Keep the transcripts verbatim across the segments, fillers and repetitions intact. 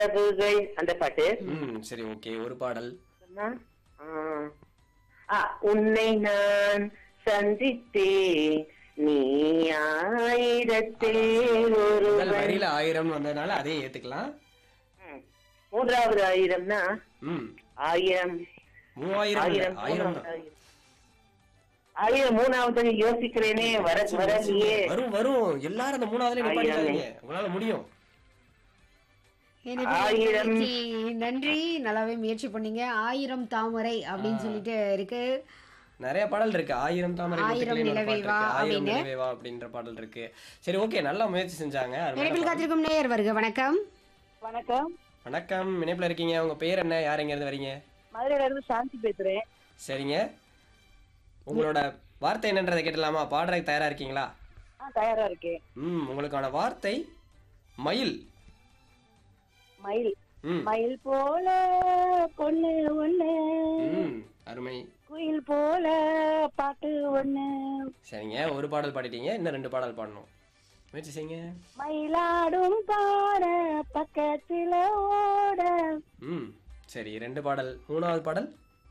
கதவுகள் அந்த பாட்டு. ம் சரி ஓகே ஒரு பாடல். ஆ, ஆ, உன்னை நான் சந்தித்தேன் நீ ஆயிரத்தில் முதல் ஒருவன். வரியில ஆயிரம் வந்ததுனால அதே ஏத்துக்கலாம். ம். மூன்றாவது ஆயிரம்னா ம் ஆயிரம் மூவாயிரம் இல்ல, ஆயிரம் ஆயிரம் மூணாவது தான். ஆயிரம். ஆயிரம் மூணாவது யோசிக்கிறேனே வர வரலையே. வரும் வரும் எல்லாரும் அந்த மூணாவதுல நிப்பாட்டிக்காதீங்க, உங்களால முடியும். இனிப்பில் ஆயிரம். முயற்சி. நன்றி, நல்லாவே முயற்சி பண்ணீங்க. ஆயிரம் தாமரை அப்படின்னு சொல்லிட்டு இருக்கு. நிறைய பாடல் இருக்கு. ஆயிரம் தாமரை ஆயிரம் முத்துக்களேன்னு ஒரு நிலவே பாட்டு வா இருக்கு. ஆயிரம் அப்படின்னு. நிலவே வா அப்படின்ற பாடல் இருக்கு. சரி ஓகே நல்லா முயற்சி செஞ்சாங்க. அருமையான இணைப்பில் பாடல். காத்திருக்கும் நேயர் வருக. வணக்கம். வணக்கம். வணக்கம் இணைப்புல இருக்கீங்க. உங்க பேர் என்ன, யார் எங்க இருந்து வரீங்க? மதுரையில இருந்து சாந்தி பேசுறேன். சரிங்க உங்களோட வார்த்தை என்னன்றதை கேட்டலாமா? பாடுறதுக்கு தயாரா இருக்கீங்களா? ஆ, தயாரா இருக்கேன். ம் உங்களுக்கான வார்த்தை மயில். மயில். ம் மயில் போல பொண்ணு ஒண்ணு, ம் அருமை. குயில் போல பாட்டு ஒண்ணு, சரிங்க ஒரு பாடல் பாடிட்டீங்க, இன்னும் ரெண்டு பாடல் பாடணும். முயற்சி செய்யுங்க. மயிலாடும் பாட பக்கத்துல ஓட, ம் சரி ரெண்டு பாடல். மூணாவது பாடல்.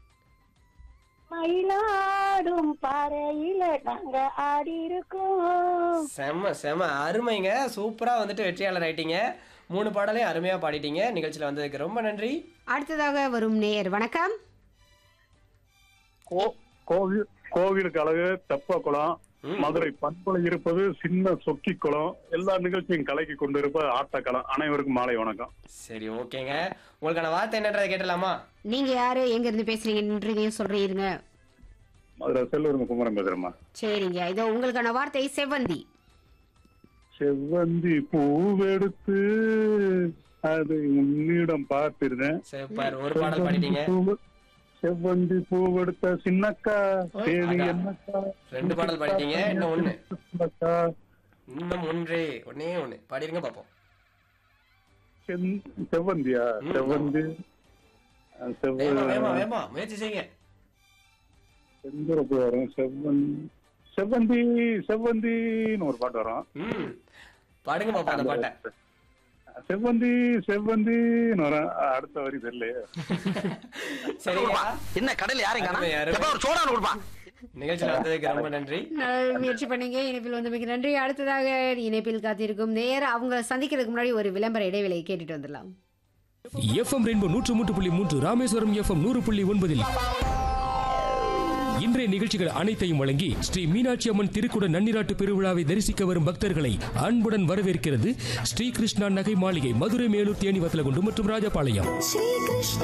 மயிலாடும் பாறையில நாங்க ஆடி இருக்கோம். செம செம அருமைங்க, சூப்பரா வந்துட்டு வெற்றியாளர் ஆயிட்டீங்க. மூணு பாடலையும் அருமையா பாடிட்டீங்க. நிகழ்ச்சியில வந்ததுக்கு ரொம்ப நன்றி. அடுத்ததாக வரும் நேயர் வணக்கம். கோ- கோவில் கோவிலுக்கு அழகு தெப்பக்குளம், ம். மதுரை பண்பலை இருப்பது சின்ன சொக்கி குளம், எல்லா நிகழ்ச்சியும் கலக்கி கொண்டு இருப்பது ஆட்டக்களம். அனைவருக்கும் மாலை வணக்கம். சரி ஓகேங்க உங்களுக்கான வார்த்தை என்னன்றதை கேட்டலாமா? நீங்க யாரு, எங்க இருந்து பேசுறீங்கன்றதையும் சொல்றீங்க. மதுரை செல்லூர் குமரன் பேசுறேம்மா. சரிங்க, இதோ உங்களுக்கான வார்த்தை செவ்வந்தி. செவ்வந்தி பூவெடுத்து அது உன்னிடம் பார்த்திருந்தேன். சூப்பர் ஒரு பாடல் பாடிட்டீங்க. செவ்வந்தி பூவெடுத்த சின்னக்கா தேவி அதான். என்னக்கா. ரெண்டு பாடல் பாடிட்டீங்க, இன்னும் ஒண்ணு. சின்னக்கா. இன்னும் ஒன்றே ஒன்னே ஒண்ணு பாடிருங்க பாப்போம். செந்- செவ்வந்தியா ம். செவ்வந்தி வேமா வேமா செவ்வ வேமா முயற்சி செய்யுங்க. செந்தூரப்பு வரும். செவ்வந்தி செவ்வந்தி செவ்வந்தின்னு ஒரு பாட்டு வரும். ம் பாடுங்க பாப்போம் அந்த பாட்டை. செவ்வந்தி செவ்வந்தின்னு வரும். அடுத்த வரி தெரியலையே. சரிங்க என்ன கடையில யாரையும் அருமை, காணோம். அருமை. எப்ப ஒரு சோடா கொடுப்பா. நிகழ்ச்சியில வந்ததுக்கு ரொம்ப நன்றி. நல்ல முயற்சி பண்ணீங்க. இணைப்பில் வந்தமைக்கு நன்றி. அடுத்ததாக இணைப்பில் காத்திருக்கும் நேயர், அவங்க சந்திக்கிறதுக்கு முன்னாடி ஒரு விளம்பர இடைவேளையை கேட்டுட்டு வந்துடலாம். எஃப்எம் ரெயின்போ நூற்று மூன்று புள்ளி மூன்று, ராமேஸ்வரம் எஃப்எம் நூறு புள்ளி ஒன்பதில் இன்றைய நிகழ்ச்சிகள் அனைத்தையும் வழங்கி ஸ்ரீ மீனாட்சி அம்மன் திருக்குட நன்னிராட்டு பெருவிழாவை தரிசிக்க வரும் பக்தர்களை அன்புடன் வரவேற்கிறது ஸ்ரீ கிருஷ்ணா நகை மாளிகை, மதுரை, மேலூர், தேனி, வத்தலகுண்டு மற்றும் ராஜபாளையம்.